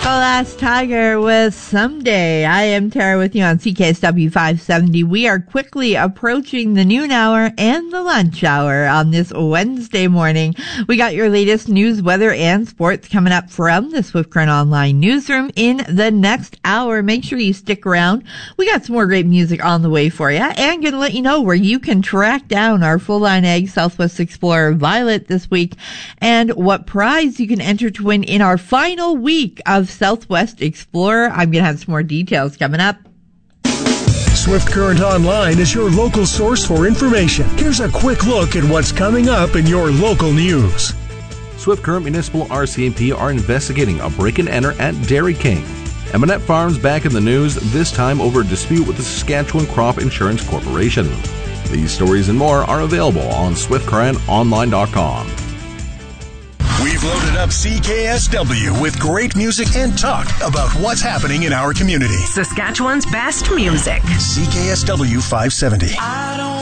Last Tiger with Someday. I am Tara with you on CKSW 570. We are quickly approaching the noon hour and the lunch hour on this Wednesday morning. We got your latest news, weather, and sports coming up from the Swift Current Online newsroom in the next hour. Make sure you stick around. We got some more great music on the way for you, and going to let you know where you can track down our full line egg Southwest Explorer Violet this week and what prize you can enter to win in our final week of Southwest Explorer. I'm going to have some more details coming up. Swift Current Online is your local source for information. Here's a quick look at what's coming up in your local news. Swift Current Municipal RCMP are investigating a break-and-enter at Dairy King. Eminette Farms back in the news, this time over a dispute with the Saskatchewan Crop Insurance Corporation. These stories and more are available on SwiftCurrentOnline.com. We've loaded up CKSW with great music and talk about what's happening in our community. Saskatchewan's best music. CKSW 570.